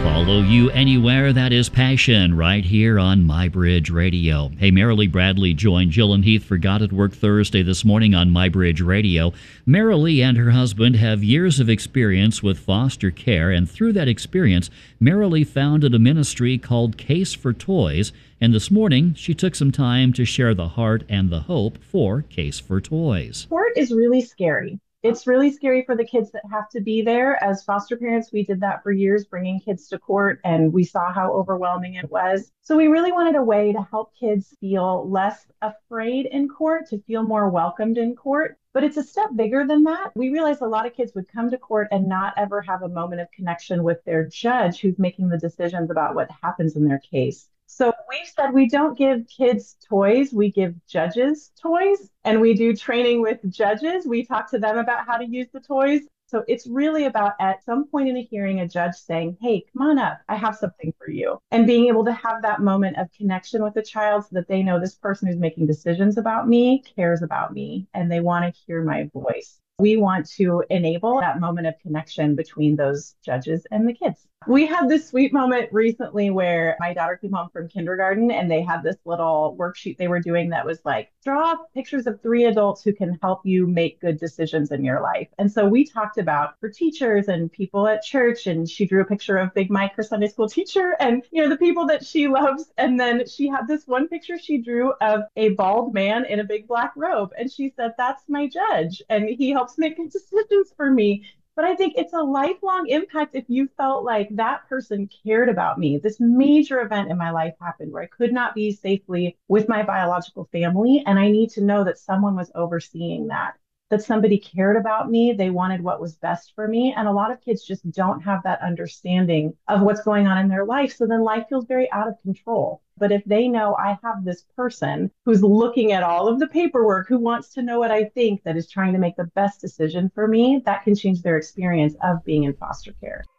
Follow you anywhere, that is passion, right here on MyBridge Radio. Hey, Marilee Bradley joined Jill and Heath for God at Work Thursday this morning on MyBridge Radio. Marilee and her husband have years of experience with foster care, and through that experience, Marilee founded a ministry called Case for Toys, and this morning she took some time to share the heart and the hope for Case for Toys. Court is really scary. It's really scary for the kids that have to be there. As foster parents, we did that for years, bringing kids to court, and we saw how overwhelming it was. So we really wanted a way to help kids feel less afraid in court, to feel more welcomed in court. But it's a step bigger than that. We realized a lot of kids would come to court and not ever have a moment of connection with their judge who's making the decisions about what happens in their case. So we said we don't give kids toys, we give judges toys, and we do training with judges. We talk to them about how to use the toys. So it's really about at some point in a hearing, a judge saying, hey, come on up, I have something for you. And being able to have that moment of connection with the child so that they know this person who's making decisions about me cares about me and they want to hear my voice. We want to enable that moment of connection between those judges and the kids. We had this sweet moment recently where my daughter came home from kindergarten and they had this little worksheet they were doing that was like, draw pictures of 3 adults who can help you make good decisions in your life. And so we talked about her teachers and people at church, and she drew a picture of Big Mike, her Sunday school teacher, and the people that she loves. And then she had this one picture she drew of a bald man in a big black robe. And she said, that's my judge, and he helps make good decisions for me. But I think it's a lifelong impact if you felt like that person cared about me. This major event in my life happened where I could not be safely with my biological family. And I need to know that someone was overseeing that somebody cared about me. They wanted what was best for me. And a lot of kids just don't have that understanding of what's going on in their life. So then life feels very out of control. But if they know I have this person who's looking at all of the paperwork, who wants to know what I think, that is trying to make the best decision for me, that can change their experience of being in foster care.